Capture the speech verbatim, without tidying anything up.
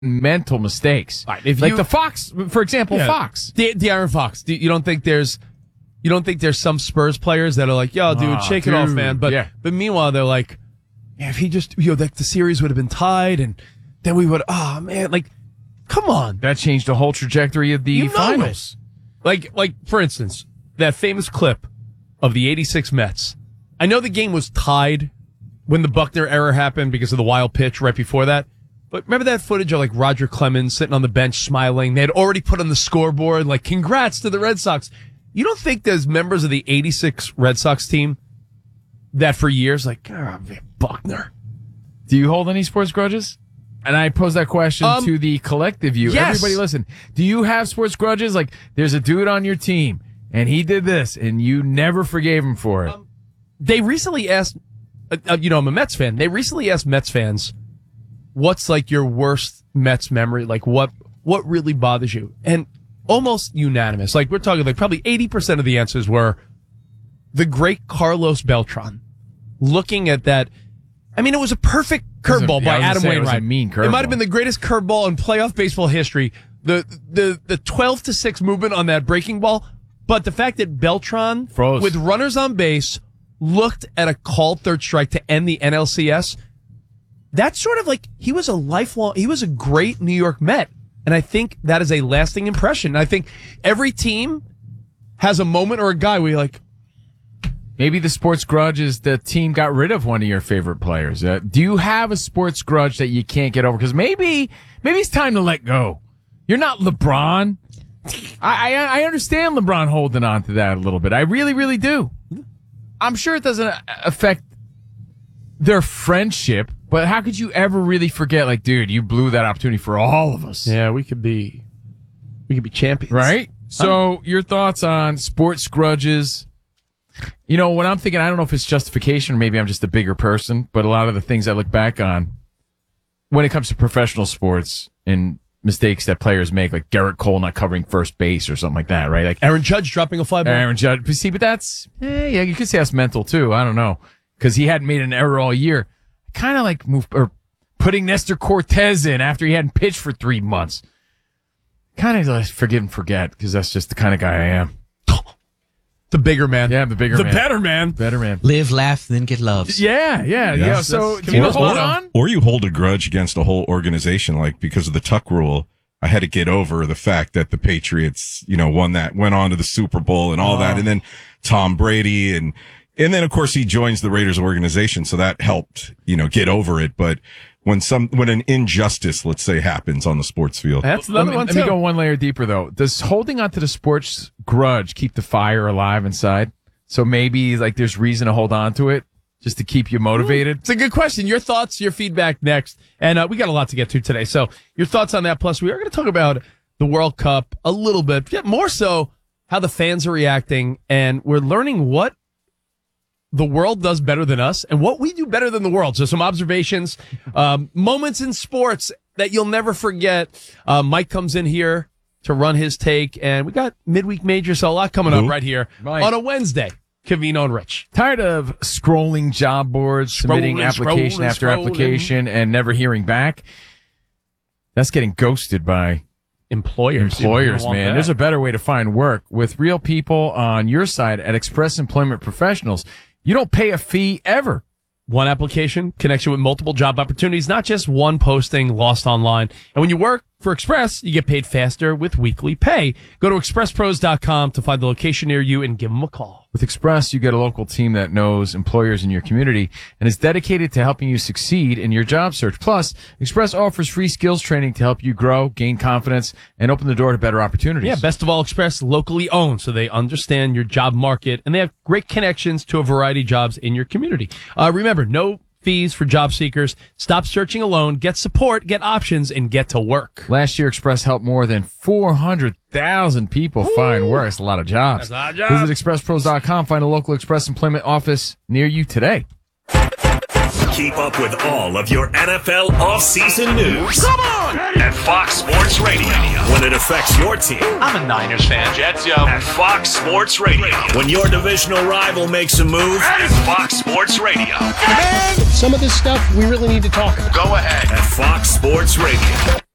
mental mistakes. Right, if like you, the Fox, for example, yeah, Fox. De- De'Aaron Fox. Do, you don't think there's, you don't think there's some Spurs players that are like, yo, dude, oh, shake dude. it off, man. But yeah. but meanwhile, they're like, man, if he just, you know, like the series would have been tied, and then we would, oh man, like, come on, that changed the whole trajectory of the you know finals. It. Like like for instance, that famous clip of the eighty-six Mets. I know the game was tied when the Buckner error happened because of the wild pitch right before that. But remember that footage of like Roger Clemens sitting on the bench smiling? They had already put on the scoreboard, like, congrats to the Red Sox. You don't think there's members of the eighty-six Red Sox team that for years, like, oh, Buckner. Do you hold any sports grudges? And I pose that question um, to the collective you. Yes. Everybody listen. Do you have sports grudges? Like, there's a dude on your team, and he did this, and you never forgave him for it. Um, they recently asked, uh, uh, you know, I'm a Mets fan. They recently asked Mets fans, what's like your worst Mets memory? Like what, what really bothers you? And almost unanimous. Like we're talking like probably eighty percent of the answers were the great Carlos Beltran. Looking at that, I mean, it was a perfect curveball by Adam Wainwright. It was a mean curveball. It might have been the greatest curveball in playoff baseball history. The, the, the twelve to six movement on that breaking ball. But the fact that Beltran, Froze. with runners on base, looked at a called third strike to end the N L C S. That's sort of like, he was a lifelong, he was a great New York Met. And I think that is a lasting impression. I think every team has a moment or a guy where you're like, maybe the sports grudge is the team got rid of one of your favorite players. Uh, do you have a sports grudge that you can't get over? Because maybe, maybe it's time to let go. You're not LeBron. I, I, I understand LeBron holding on to that a little bit. I really, really do. I'm sure it doesn't affect their friendship, but how could you ever really forget, like, dude, you blew that opportunity for all of us. yeah, we could be, we could be champions. Right? So um, your thoughts on sports grudges? You know, when I'm thinking, I don't know if it's justification or maybe I'm just a bigger person, but a lot of the things I look back on when it comes to professional sports and mistakes that players make, like Garrett Cole not covering first base or something like that, right? Like Aaron Judge dropping a fly ball. Aaron Judge. See, but that's, eh, yeah, you could say that's mental too. I don't know. Because he hadn't made an error all year. Kind of like move, or putting Nestor Cortez in after he hadn't pitched for three months. Kind of like forgive and forget, because that's just the kind of guy I am. The bigger man. Yeah, the bigger the man. The better man. Better man. Live, laugh, then get loved. Yeah, yeah, yeah. yeah. So That's, can you or, hold or, on? Or you hold a grudge against a whole organization, like because of the Tuck rule. I had to get over the fact that the Patriots, you know, won that, went on to the Super Bowl and all oh. that. And then Tom Brady and, and then of course he joins the Raiders organization. So that helped, you know, get over it. But when some, when an injustice, let's say, happens on the sports field. That's another let me, one let too. me go one layer deeper though. Does holding on to the sports grudge keep the fire alive inside? So maybe like there's reason to hold on to it just to keep you motivated. It's a good question. Your thoughts, your feedback next. And uh, we got a lot to get to today. So your thoughts on that. Plus, we are going to talk about the World Cup a little bit. Yeah, more so how the fans are reacting. And we're learning what the world does better than us and what we do better than the world. So some observations, um, moments in sports that you'll never forget. Uh, Mike comes in here to run his take. And we got midweek major, so a lot coming up right here Mike. on a Wednesday. Cavino and Rich. Tired of scrolling job boards, submitting Scrolling, application scrolling, after scrolling. application, and never hearing back? That's getting ghosted by Employers. employers, You don't want man. that. There's a better way to find work with real people on your side at Express Employment Professionals. You don't pay a fee ever. One application connects you with multiple job opportunities, not just one posting lost online. And when you work for Express, you get paid faster with weekly pay. Go to express pros dot com to find the location near you and give them a call. With Express, you get a local team that knows employers in your community and is dedicated to helping you succeed in your job search. Plus, Express offers free skills training to help you grow, gain confidence, and open the door to better opportunities. Yeah, best of all, Express locally owned, so they understand your job market, and they have great connections to a variety of jobs in your community. Uh, remember, no fees for job seekers. Stop searching alone. Get support, get options, and get to work. Last year, Express helped more than four hundred thousand people Ooh. find work. That's a lot of jobs. That's a lot of jobs. Visit express pros dot com. Find a local Express employment office near you today. Keep up with all of your N F L offseason news. Come on! At Fox Sports Radio. When it affects your team. I'm a Niners fan. Jets, yo. At Fox Sports Radio. When your divisional rival makes a move. At Fox Sports Radio. Man, some of this stuff we really need to talk about. Go ahead. At Fox Sports Radio.